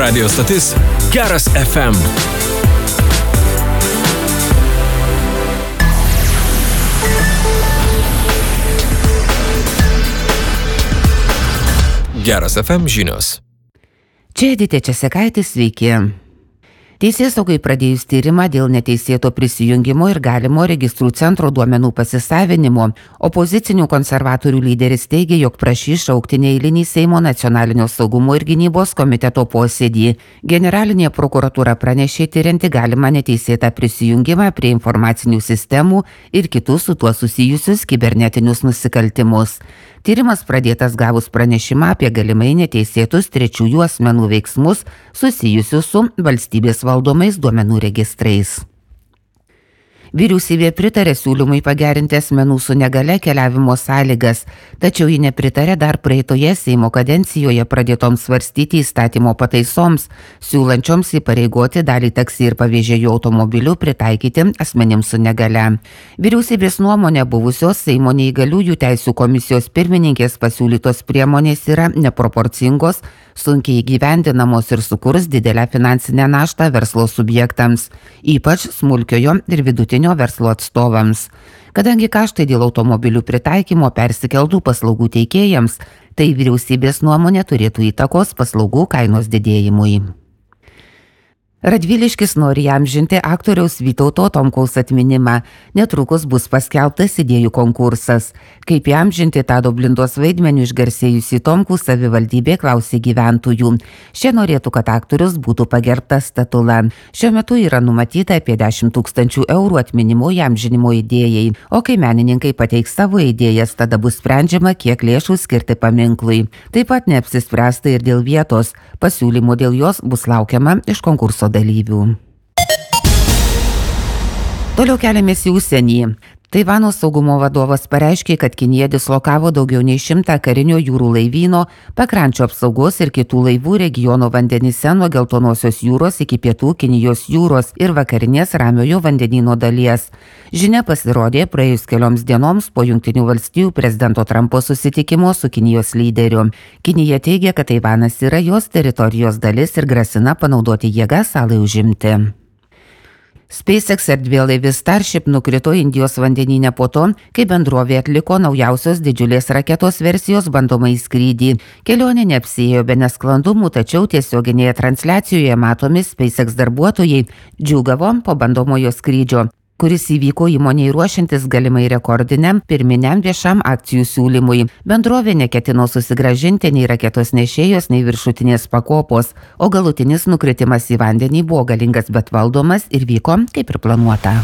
Radio stotis Geras FM. Geras FM žinios. Čia Edita Česekaitis, sveiki. Teisėsaugai pradėjus tyrimą dėl neteisėto prisijungimo ir galimo registrų centro duomenų pasisavinimo, opozicinių konservatorių lyderis teigė, jog prašys šaukti neeilinį Seimo nacionalinio saugumo ir gynybos komiteto posėdį. Generalinė prokuratūra pranešė tyrianti galimą neteisėtą prisijungimą prie informacinių sistemų ir kitus su tuo susijusius kibernetinius nusikaltimus. Tyrimas pradėtas gavus pranešimą apie galimai neteisėtus trečiųjų asmenų veiksmus susijusius su valstybės valdomais duomenų registrais. Vyriausybė pritarė siūlymui pagerinti asmenų su negale keliavimo sąlygas, tačiau ji nepritarė dar praeitoje Seimo kadencijoje pradėtoms svarstyti įstatymo pataisoms, siūlančioms įpareigoti dalį taksi ir pavėžėjų automobilių pritaikyti asmenims su negale. Vyriausybės nuomonė buvusios Seimo neįgaliųjų teisių komisijos pirmininkės pasiūlytos priemonės yra neproporcingos, sunkiai įgyvendinamos ir sukurs didelę finansinę naštą verslo subjektams, ypač smulkiojo ir vidutinio verslo atstovams. Kadangi kaštai dėl automobilių pritaikymo persikeltų paslaugų teikėjams, tai vyriausybės nuomonė turėtų įtakos paslaugų kainos didėjimui. Radviliškis nori įamžinti aktoriaus Vytauto Tomkaus atminimą. Netrukus bus paskelbtas idėjų konkursas. Kaip įamžinti Tado Blindos vaidmenį išgarsėjusį Tomkų savivaldybė klausė gyventojų. Šie norėtų, kad aktorius būtų pagerbtas statula. Šiuo metu yra numatyta apie 10 000 eurų atminimo įamžinimo idėjai. O kai menininkai pateiks savo idėjas, tada bus sprendžiama, kiek lėšų skirti paminklui. Taip pat neapsispręsta ir dėl vietos. Pasiūlymų dėl jos bus laukiama iš konkurso dalyvių. Toliau keliamės į užsienį. Taivano saugumo vadovas pareiškė, kad Kinija dislokavo daugiau nei 100 karinio jūrų laivyno, pakrančių apsaugos ir kitų laivų regiono vandenyse nuo Geltonosios jūros iki pietų Kinijos jūros ir vakarinės Ramiojo vandenyno dalies. Žinia pasirodė praėjus kelioms dienoms po Jungtinių valstijų prezidento Trumpo susitikimo su Kinijos lyderiu. Kinija teigia, kad Taivanas yra jos teritorijos dalis ir grasina panaudoti jėgą salai užimti. SpaceX erdvėlaivis Starship nukrito Indijos vandenyne po to, kai bendrovė atliko naujausios didžiulės raketos versijos bandomąjį skrydį. Kelionė neapsiėjo be nesklandumų, tačiau tiesioginėje transliacijoje matomi SpaceX darbuotojai džiūgavo po bandomojo skrydžio, kuris įvyko įmonei ruošiantis galimai rekordiniam pirminiam viešam akcijų siūlymui. Bendrovė neketino susigrąžinti nei raketos nešėjos, nei viršutinės pakopos, o galutinis nukritimas į vandenį buvo galingas, bet valdomas ir vyko kaip ir planuota.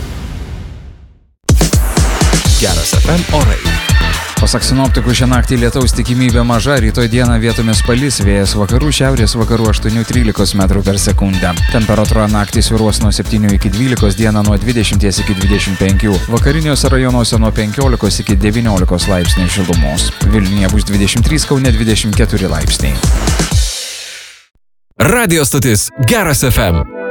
Geras FM orai. Pasak sinoptikų, šią naktį lietaus tikimybė maža, rytoj dieną vietomis palis, vėjas vakarų šiaurės vakarų 8–13 m/s. Temperatūra naktį svyruos nuo 7 iki 12, dieną nuo 20 iki 25, vakariniuose rajonuose nuo 15 iki 19 laipsnių šilumos. Vilniuje bus 23, Kaune 24 laipsniai. Radio stotis Geras FM.